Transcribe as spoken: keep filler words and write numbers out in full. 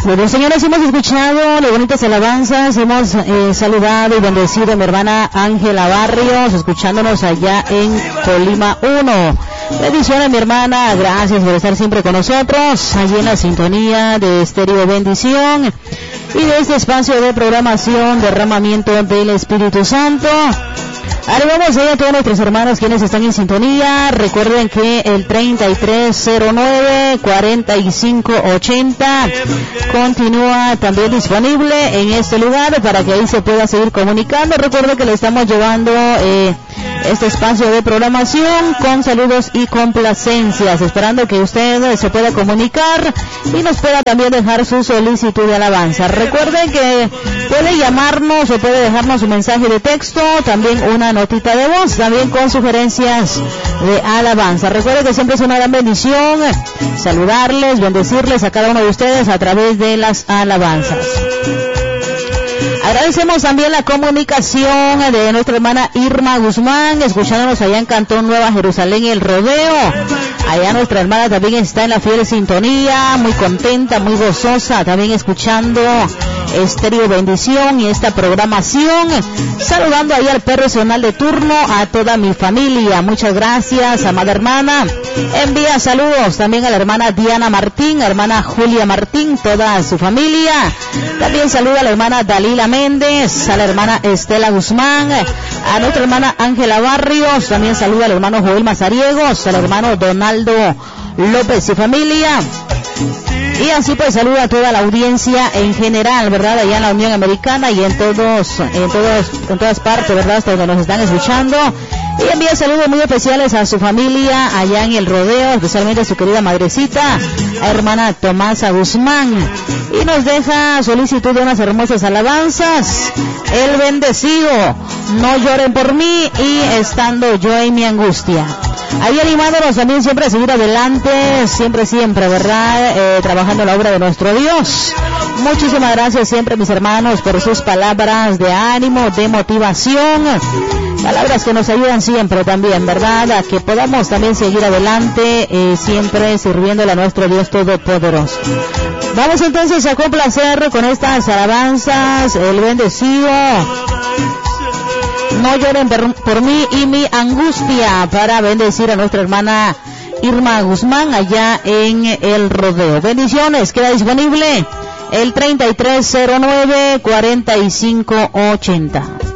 Bueno, señores, hemos escuchado las bonitas alabanzas, hemos eh, saludado y bendecido a mi hermana Ángela Barrios, escuchándonos allá en Colima uno. Bendiciones, mi hermana, gracias por estar siempre con nosotros, allí en la sintonía de Estéreo Bendición y de este espacio de programación, derramamiento del Espíritu Santo. Arribamos a todos nuestros hermanos quienes están en sintonía. Recuerden que el treinta y tres cero nueve cuarenta y cinco ochenta continúa también disponible en este lugar para que ahí se pueda seguir comunicando. Recuerden que le estamos llevando eh, este espacio de programación con saludos y complacencias, esperando que usted se pueda comunicar y nos pueda también dejar su solicitud de alabanza. Recuerden que puede llamarnos o puede dejarnos un mensaje de texto, también una notita de voz, también con sugerencias de alabanza. Recuerden que siempre es una gran bendición saludarles, bendecirles a cada uno de ustedes a través de las alabanzas. Agradecemos también la comunicación de nuestra hermana Irma Guzmán, escuchándonos allá en Cantón Nueva Jerusalén y El Rodeo. Allá nuestra hermana también está en la fiel sintonía, muy contenta, muy gozosa, también escuchando Estéreo Bendición y esta programación. Saludando ahí al personal de turno, a toda mi familia. Muchas gracias, amada hermana. Envía saludos también a la hermana Diana Martín, a la hermana Julia Martín, toda su familia. También saluda a la hermana Dalila Méndez, a la hermana Estela Guzmán, a nuestra hermana Ángela Barrios. También saluda al hermano Joel Mazariegos, al hermano Donaldo López y familia. Y así pues saluda a toda la audiencia en general, ¿verdad? Allá en la Unión Americana y en todos, en todos, en todas partes, ¿verdad? Hasta donde nos están escuchando. Y envía saludos muy especiales a su familia allá en El Rodeo, especialmente a su querida madrecita, a hermana Tomasa Guzmán. Y nos deja solicitud de unas hermosas alabanzas. El bendecido, no lloren por mí y estando yo en mi angustia. Ahí animándonos también siempre a seguir adelante, siempre, siempre, ¿verdad? Eh, trabajando la obra de nuestro Dios. Muchísimas gracias siempre, mis hermanos, por sus palabras de ánimo, de motivación. Palabras que nos ayudan siempre también, ¿verdad? A que podamos también seguir adelante, eh, siempre sirviéndole a nuestro Dios Todopoderoso. Vamos entonces a complacer con estas alabanzas, el bendecido. No lloren por, por mí y mi angustia, para bendecir a nuestra hermana Irma Guzmán allá en El Rodeo. Bendiciones, queda disponible el treinta y tres cero nueve cuarenta y cinco ochenta.